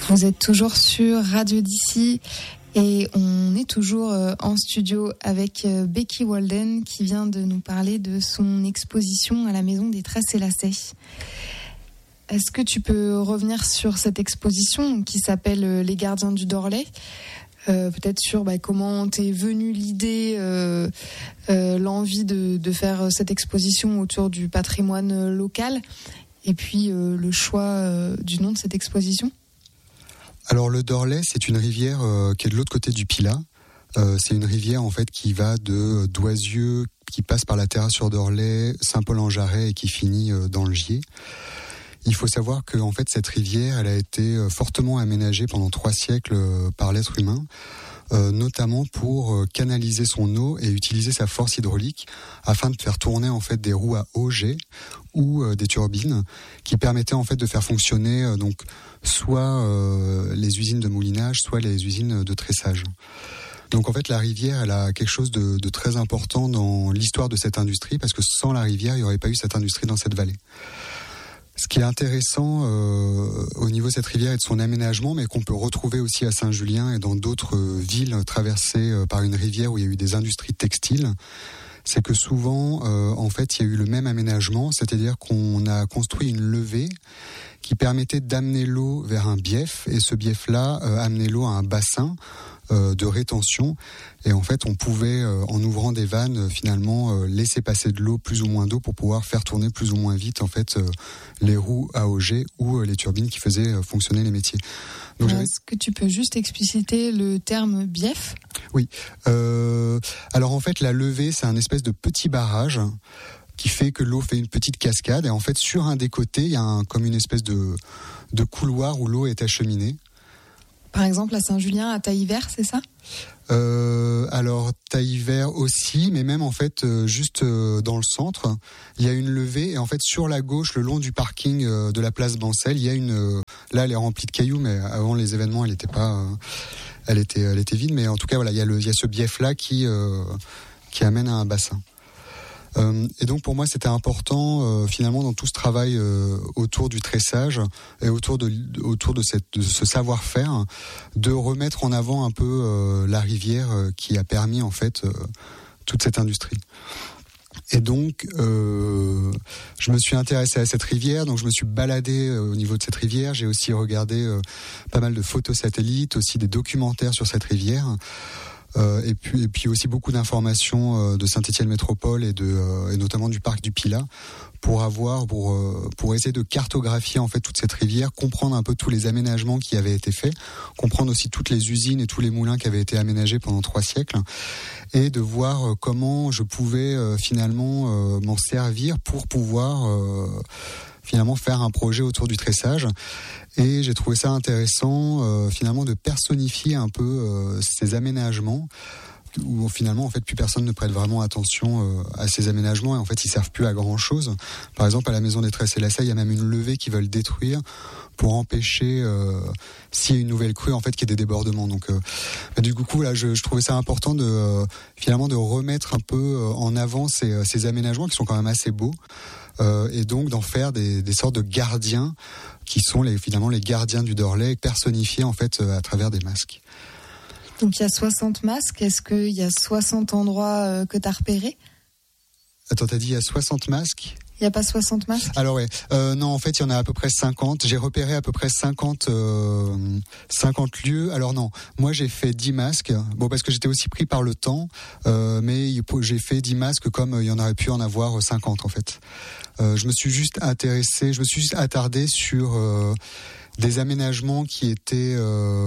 Vous êtes toujours sur Radio d'ici et on est toujours en studio avec Becky Walden qui vient de nous parler de son exposition à la Maison des Tresses et Lacets. Est-ce que tu peux revenir sur cette exposition qui s'appelle Les Gardiens du Dorlay ? Peut-être sur comment t'es venue l'idée, l'envie de faire cette exposition autour du patrimoine local et puis le choix du nom de cette exposition. Alors le Dorlay, c'est une rivière qui est de l'autre côté du Pilat. C'est une rivière en fait qui va de Doisieux, qui passe par la Terrasse-sur-Dorlay, Saint-Paul-en-Jarret et qui finit dans le Gier. Il faut savoir que en fait cette rivière, elle a été fortement aménagée pendant 3 siècles par l'être humain, notamment pour canaliser son eau et utiliser sa force hydraulique afin de faire tourner en fait des roues à auget ou des turbines qui permettaient en fait de faire fonctionner donc soit les usines de moulinage, soit les usines de tressage. Donc en fait la rivière, elle a quelque chose de très important dans l'histoire de cette industrie parce que sans la rivière, il n'y aurait pas eu cette industrie dans cette vallée. Ce qui est intéressant au niveau de cette rivière et de son aménagement, mais qu'on peut retrouver aussi à Saint-Julien et dans d'autres villes traversées par une rivière où il y a eu des industries textiles, c'est que souvent, en fait, il y a eu le même aménagement, c'est-à-dire qu'on a construit une levée qui permettait d'amener l'eau vers un bief, et ce bief-là amenait l'eau à un bassin de rétention, et en fait on pouvait en ouvrant des vannes finalement laisser passer de l'eau, plus ou moins d'eau, pour pouvoir faire tourner plus ou moins vite en fait les roues à auget ou les turbines qui faisaient fonctionner les métiers. Donc, est-ce que tu peux juste expliciter le terme bief ? Oui. Alors en fait la levée, c'est un espèce de petit barrage qui fait que l'eau fait une petite cascade, et en fait sur un des côtés il y a comme une espèce de couloir où l'eau est acheminée. Par exemple, à Saint-Julien, à Taillevert, c'est ça ? Alors Taillevert aussi, mais même en fait juste dans le centre, il y a une levée, et en fait sur la gauche, le long du parking de la place Bancel, il y a là elle est remplie de cailloux, mais avant les événements, elle était pas, elle était vide, mais en tout cas voilà, il y a ce bief là qui amène à un bassin. Et donc pour moi c'était important finalement dans tout ce travail autour du tressage et autour de ce savoir-faire, de remettre en avant un peu la rivière qui a permis en fait toute cette industrie. Et donc je me suis intéressé à cette rivière, donc je me suis baladé au niveau de cette rivière, j'ai aussi regardé pas mal de photos satellites, aussi des documentaires sur cette rivière. Et puis aussi beaucoup d'informations de Saint-Étienne Métropole et notamment du parc du Pilat pour essayer de cartographier en fait toute cette rivière, comprendre un peu tous les aménagements qui avaient été faits, comprendre aussi toutes les usines et tous les moulins qui avaient été aménagés pendant 3 siècles, et de voir comment je pouvais finalement m'en servir pour pouvoir finalement faire un projet autour du tressage. Et j'ai trouvé ça intéressant finalement de personnifier un peu ces aménagements où finalement en fait plus personne ne prête vraiment attention à ces aménagements, et en fait ils servent plus à grand chose. Par exemple à la Maison des Tresses et Lacets, il y a même une levée qu'ils veulent détruire pour empêcher s'il y a une nouvelle crue en fait qu'il y ait des débordements. Donc du coup là je trouvais ça important de finalement de remettre un peu en avant ces aménagements qui sont quand même assez beaux. Et donc d'en faire des sortes de gardiens qui sont finalement les gardiens du Dorlay, personnifiés en fait à travers des masques. Donc il y a 60 masques, est-ce qu'il y a 60 endroits que tu as repérés ? Attends, t'as dit il y a 60 masques ? Il n'y a pas 60 masques ? Alors ouais, non en fait il y en a à peu près 50, j'ai repéré à peu près 50 lieux. Alors non, moi j'ai fait 10 masques, bon parce que j'étais aussi pris par le temps, mais j'ai fait 10 masques comme il y en aurait pu en avoir 50 en fait. Je me suis juste attardé sur des aménagements qui étaient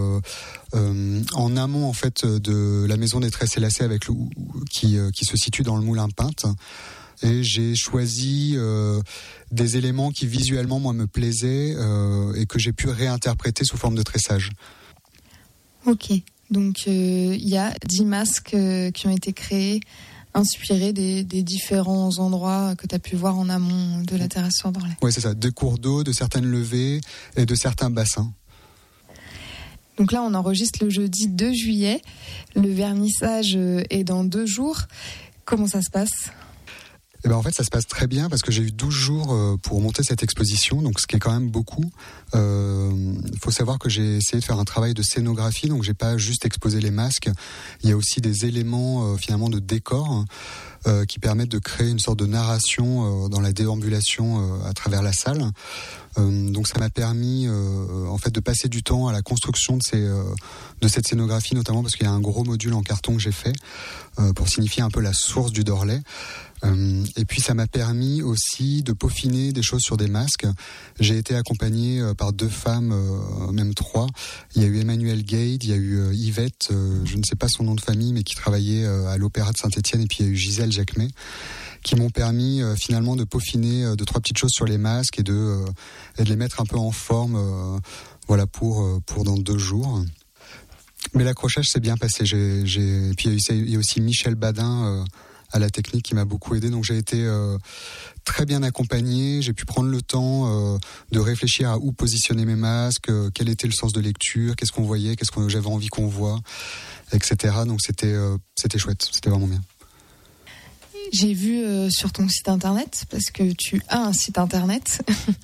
en amont en fait de la Maison des Tresses et Lacets qui se situe dans le Moulin Pinte. Et j'ai choisi des éléments qui visuellement moi me plaisaient et que j'ai pu réinterpréter sous forme de tressage. Ok, donc il y a 10 masques qui ont été créés, inspirés des différents endroits que tu as pu voir en amont de la Terrasse-sur-Dorlay. Oui, c'est ça, des cours d'eau, de certaines levées et de certains bassins. Donc là, on enregistre le jeudi 2 juillet. Le vernissage est dans 2 jours. Comment ça se passe ? Eh ben en fait, ça se passe très bien parce que j'ai eu 12 jours pour monter cette exposition, donc ce qui est quand même beaucoup. Faut faut savoir que j'ai essayé de faire un travail de scénographie, donc j'ai pas juste exposé les masques. Il y a aussi des éléments finalement de décor qui permettent de créer une sorte de narration dans la déambulation à travers la salle. Donc ça m'a permis en fait de passer du temps à la construction de cette scénographie, notamment parce qu'il y a un gros module en carton que j'ai fait pour signifier un peu la source du Dorley. Et puis ça m'a permis aussi de peaufiner des choses sur des masques. J'ai été accompagné par 2 femmes, même 3. Il y a eu Emmanuelle Gade, il y a eu Yvette, je ne sais pas son nom de famille, mais qui travaillait à l'Opéra de Saint-Étienne, et puis il y a eu Gisèle Jacquemet, qui m'ont permis finalement de peaufiner 2-3 petites choses sur les masques et de les mettre un peu en forme, voilà, pour dans 2 jours. Mais l'accrochage s'est bien passé. Puis il y a aussi Michel Badin à la technique qui m'a beaucoup aidé, donc j'ai été très bien accompagné. J'ai pu prendre le temps de réfléchir à où positionner mes masques, quel était le sens de lecture, qu'est-ce qu'on voyait, qu'est-ce que j'avais envie qu'on voit, etc. Donc c'était chouette, c'était vraiment bien. J'ai vu sur ton site internet, parce que tu as un site internet,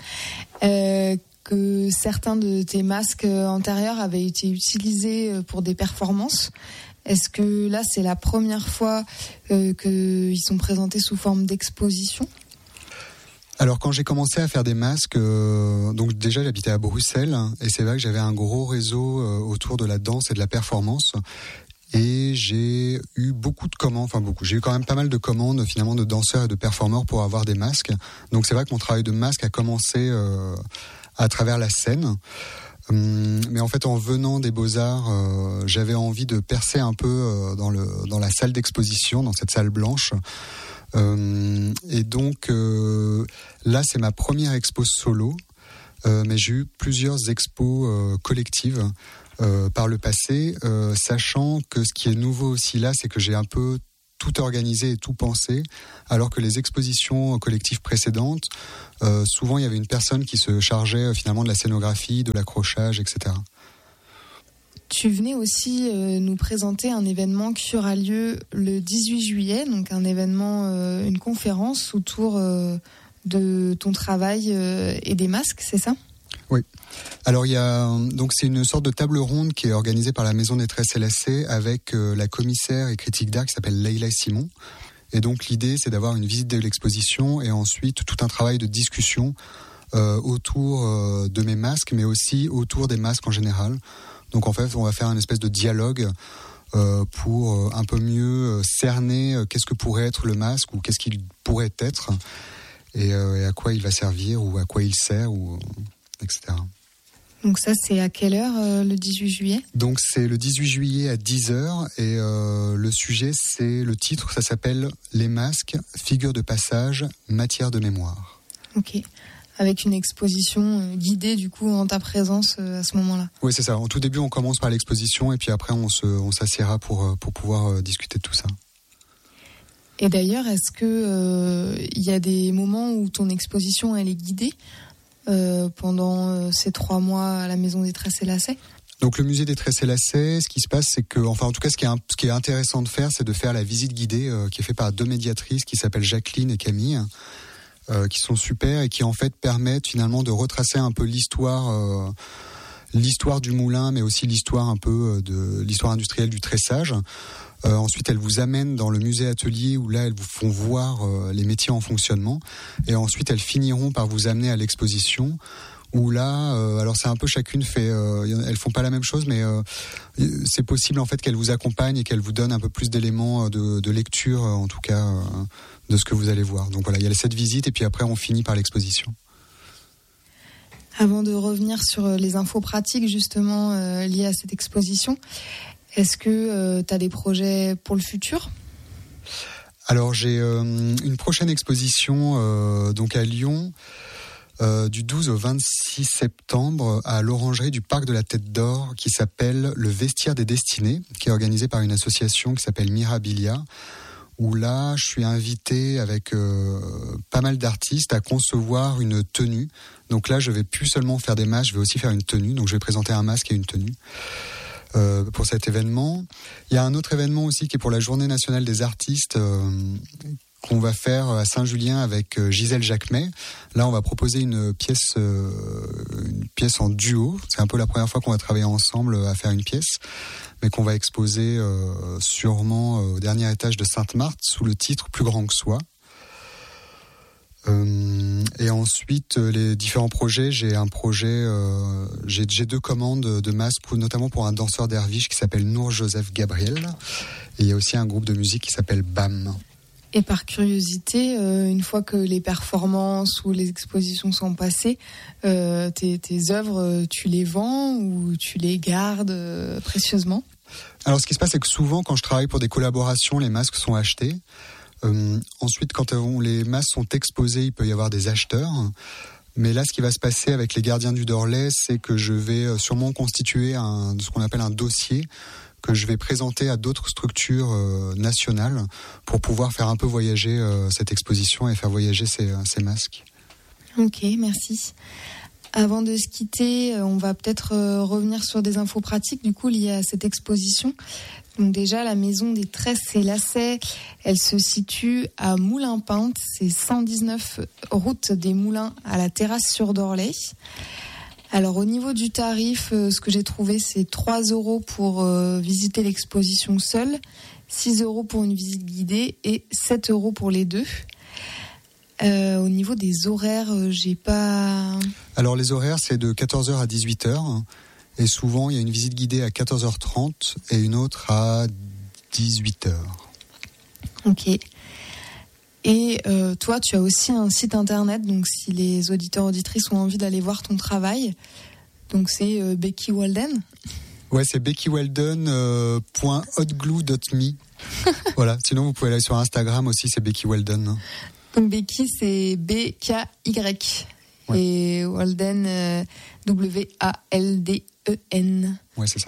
que certains de tes masques antérieurs avaient été utilisés pour des performances. Est-ce que là, c'est la première fois qu'ils sont présentés sous forme d'exposition ? Alors quand j'ai commencé à faire des masques, donc déjà j'habitais à Bruxelles, et c'est vrai que j'avais un gros réseau autour de la danse et de la performance. Et j'ai eu j'ai eu quand même pas mal de commandes finalement de danseurs et de performeurs pour avoir des masques. Donc c'est vrai que mon travail de masque a commencé à travers la scène. Mais en fait, en venant des Beaux-Arts, j'avais envie de percer un peu dans la salle d'exposition, dans cette salle blanche. Et donc là, c'est ma première expo solo, mais j'ai eu plusieurs expos collectives par le passé, sachant que ce qui est nouveau aussi là, c'est que j'ai un peu tout organisé et tout pensé, alors que les expositions collectives précédentes, souvent il y avait une personne qui se chargeait finalement de la scénographie, de l'accrochage, etc. Tu venais aussi nous présenter un événement qui aura lieu le 18 juillet, donc un événement, une conférence autour de ton travail et des masques, c'est ça ? Oui. Alors c'est une sorte de table ronde qui est organisée par la Maison des Tresses et Lacets avec la commissaire et critique d'art qui s'appelle Leïla Simon. Et donc l'idée, c'est d'avoir une visite de l'exposition et ensuite tout un travail de discussion autour de mes masques, mais aussi autour des masques en général. Donc en fait, on va faire une espèce de dialogue pour un peu mieux cerner qu'est-ce que pourrait être le masque ou qu'est-ce qu'il pourrait être et à quoi il va servir ou à quoi il sert, etc. Donc ça, c'est à quelle heure le 18 juillet ? Donc c'est le 18 juillet à 10h et le sujet, le titre, ça s'appelle « Les masques, figures de passage, matière de mémoire ». Ok. Avec une exposition guidée du coup en ta présence à ce moment-là. Oui, c'est ça. En tout début, on commence par l'exposition et puis après, on s'assiera pour pouvoir discuter de tout ça. Et d'ailleurs, est-ce que y a des moments où ton exposition elle est guidée pendant ces 3 mois à la Maison des Tresses et Lacets ? Donc le musée des Tresses et Lacets, ce qui se passe, c'est que, enfin en tout cas, ce qui est intéressant de faire, c'est de faire la visite guidée qui est faite par 2 médiatrices qui s'appellent Jacqueline et Camille. Qui sont super et qui en fait permettent finalement de retracer un peu l'histoire du moulin, mais aussi l'histoire un peu de l'histoire industrielle du tressage. Ensuite, elles vous amènent dans le musée atelier où là, elles vous font voir les métiers en fonctionnement. Et ensuite, elles finiront par vous amener à l'exposition où là, alors c'est un peu chacune fait, elles font pas la même chose, mais c'est possible en fait qu'elles vous accompagnent et qu'elles vous donnent un peu plus d'éléments de lecture, en tout cas, de ce que vous allez voir. Donc voilà, il y a cette visite et puis après on finit par l'exposition. Avant de revenir sur les infos pratiques justement liées à cette exposition, est-ce que tu as des projets pour le futur ? Alors j'ai une prochaine exposition donc à Lyon. Du 12 au 26 septembre à l'orangerie du Parc de la Tête d'Or qui s'appelle Le Vestiaire des Destinées, qui est organisée par une association qui s'appelle Mirabilia, où là je suis invité avec pas mal d'artistes à concevoir une tenue. Donc là je vais plus seulement faire des masques, je vais aussi faire une tenue, donc je vais présenter un masque et une tenue pour cet événement. Il y a un autre événement aussi qui est pour la Journée nationale des artistes qu'on va faire à Saint-Julien avec Gisèle Jacquemet. Là, on va proposer une pièce en duo. C'est un peu la première fois qu'on va travailler ensemble à faire une pièce, mais qu'on va exposer sûrement au dernier étage de Sainte-Marthe sous le titre Plus grand que soi. Et ensuite, les différents projets, j'ai 2 commandes de masques, notamment pour un danseur derviche qui s'appelle Nour Joseph Gabriel. Et il y a aussi un groupe de musique qui s'appelle BAM. Et par curiosité, une fois que les performances ou les expositions sont passées, tes œuvres, tu les vends ou tu les gardes précieusement ? Alors, ce qui se passe, c'est que souvent, quand je travaille pour des collaborations, les masques sont achetés. Ensuite, quand les masques sont exposés, il peut y avoir des acheteurs. Mais là, ce qui va se passer avec les Gardiens du Dorlais, c'est que je vais sûrement constituer ce qu'on appelle un dossier que je vais présenter à d'autres structures nationales pour pouvoir faire un peu voyager cette exposition et faire voyager ces masques. Ok, merci. Avant de se quitter, on va peut-être revenir sur des infos pratiques du coup liées à cette exposition. Donc déjà, la maison des tresses et lacets, elle se situe à Moulins-Pinte, c'est 119 route des Moulins à la terrasse sur Dorlay. Alors au niveau du tarif, ce que j'ai trouvé, c'est 3 € pour visiter l'exposition seule, 6 € pour une visite guidée et 7 € pour les deux. Au niveau des horaires, j'ai pas... Alors les horaires, c'est de 14h à 18h. Et souvent, il y a une visite guidée à 14h30 et une autre à 18h. Ok. Et toi, tu as aussi un site internet, donc si les auditeurs auditrices ont envie d'aller voir ton travail, donc c'est Becky Walden. Ouais, c'est beckywalden.hotglue.me. Voilà. Sinon, vous pouvez aller sur Instagram aussi, c'est Becky Walden. Donc Becky, c'est B-K-Y. Ouais. Et Walden, W-A-L-D-E-N. Ouais, c'est ça.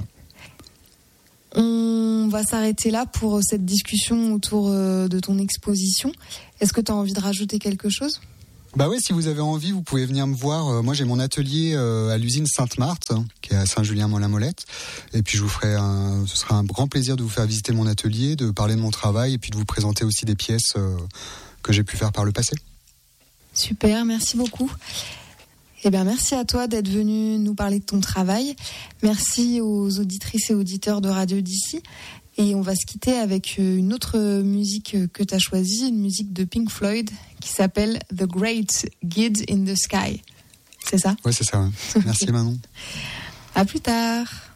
On va s'arrêter là pour cette discussion autour de ton exposition. Est-ce que tu as envie de rajouter quelque chose ? Bah oui, si vous avez envie, vous pouvez venir me voir. Moi, j'ai mon atelier à l'usine Sainte-Marthe, qui est à Saint-Julien-Mont-la-Molette. Et puis, ce sera un grand plaisir de vous faire visiter mon atelier, de parler de mon travail et puis de vous présenter aussi des pièces que j'ai pu faire par le passé. Super, merci beaucoup. Eh bien, merci à toi d'être venu nous parler de ton travail. Merci aux auditrices et auditeurs de Radio d'ici. Et on va se quitter avec une autre musique que tu as choisie, une musique de Pink Floyd qui s'appelle The Great Gig in the Sky. C'est ça ? Oui, c'est ça. Ouais. Merci Manon. À plus tard.